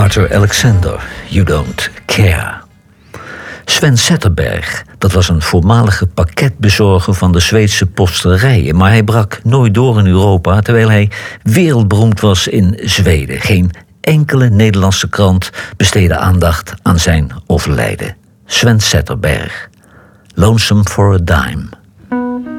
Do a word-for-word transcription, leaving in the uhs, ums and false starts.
Arthur Alexander, You Don't Care. Sven Zetterberg, dat was een voormalige pakketbezorger van de Zweedse posterijen, maar hij brak nooit door in Europa, terwijl hij wereldberoemd was in Zweden. Geen enkele Nederlandse krant besteedde aandacht aan zijn overlijden. Sven Zetterberg, Lonesome for a Dime.